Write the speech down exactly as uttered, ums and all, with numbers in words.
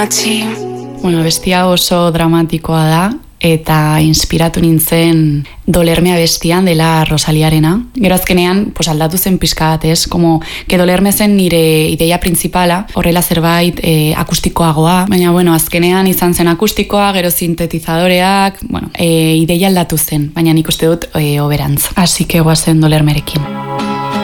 Bueno, bestia oso dramatikoa da, eta inspiratu nintzen Dolerme abestian dela Rosaliarena. Gero azkenean, pues aldatu zen pixka bat, ez? Como, que Dolerme zen nire ideia principala, horrela zerbait e, akustikoagoa, baina, bueno, azkenean izan zen akustikoa, gero sintetizadoreak, bueno, e, ideia aldatu zen, baina nik uste dut e, oberantz. Así que guazen Dolermerekin.